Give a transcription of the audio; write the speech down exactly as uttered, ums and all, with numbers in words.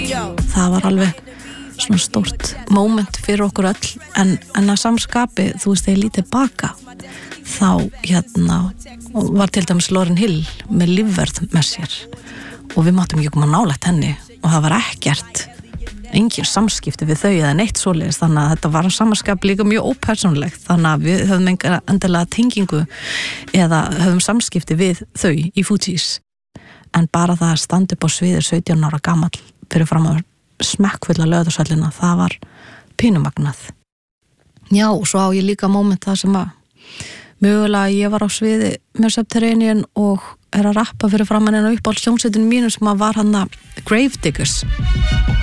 það var alveg svona stórt moment fyrir okkur öll en, en að samskapi, þú veist, þegar ég lítið baka þá hérna var til dæmis Lauryn Hill með lífverð með sér og við máttum ekki koma nálægt henni og það var ekkert engin samskipti við þau eða neitt svoleiðis þannig að þetta var samskap líka mjög ópersónulegt þannig að við höfum enga endilega tengingu eða höfum samskipti við þau í Fugees en bara það að standa upp á sviði sautján ára gamall fyrir fram að smekkfulla Laugardalshöllina, það var pínumagnað. Já, og svo á ég líka moment það sem að mögulega ég var á sviði með Subterranean og er að rappa fyrir framan en á uppáhaldshljómsveitinni mínu sem að var hann að Gravediggers.